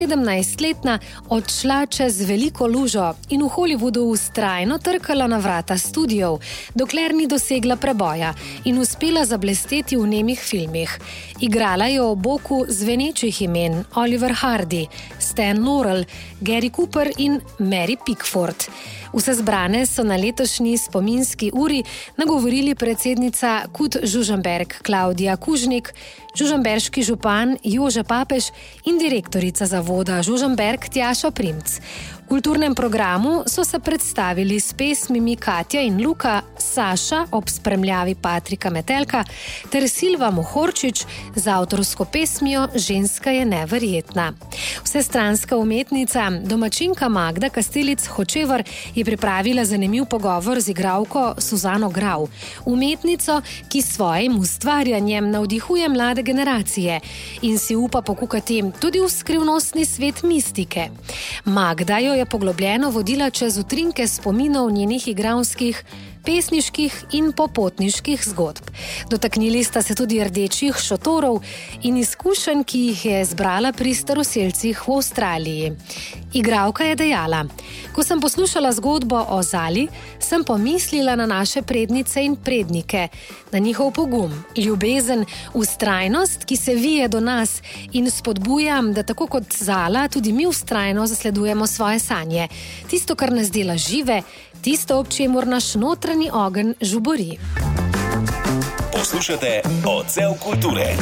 17-letna odšla čez veliko lužo in v Hollywoodu vztrajno trkala na vrata studijev, dokler ni dosegla preboja in uspela zablesteti v nemih filmih. Igrala je ob boku zvenečih imen Oliver Hardy, Stan Laurel, Gary Cooper in Mary Pickford. Vse zbrane so na letošnji spominski uri nagovorili predsednica KUD Žužemberk Klaudija Kužnik, žužemberški župan Jože Papež in direktorica zavoda Žužemberk Tjaša Primc. V kulturnem programu so se predstavili s pesmimi Katja in Luka, Saša ob spremljavi Patrika Metelka ter Silva Mohorčič z avtorsko pesmijo Ženska je neverjetna. Vsestranska umetnica, domačinka Magda Kastelic-Hočevar je pripravila zanimiv pogovor z igralko Suzano Grau, umetnico, ki s svojim ustvarjanjem navdihuje mlade generacije in si upa pokukati tudi v skrivnostni svet mistike. Magda jo je poglobljeno vodila čez utrinke spominov njenih igralskih, pesniških in popotniških zgodb. Dotaknili sta se tudi rdečih šotorov in izkušenj, ki jih je zbrala pri staroselcih v Avstraliji. Igralka je dejala: "Ko sem poslušala zgodbo o Zali, sem pomislila na naše prednice in prednike, na njihov pogum, ljubezen, vztrajnost, ki se vije do nas in spodbujam, da tako kot Zala tudi mi vztrajno zasledujemo svoje sanje. Tisto, kar nas dela žive, tisto, ob čemur naš notranji ogenj žubori." Poslušate Odsev kulture.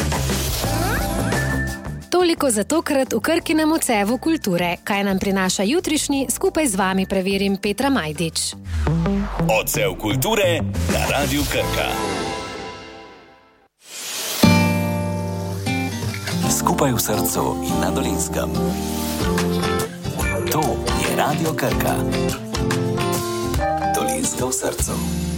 Toliko za tokrat v Krkinem odsevu kulture. Kaj nam prinaša jutrišnji, skupaj z vami preverim Petra Majdič. Odsev kulture na Radiu Krka. Skupaj v srcu in na Dolenjskem. To je Radio Krka. Dolenjska v srcu.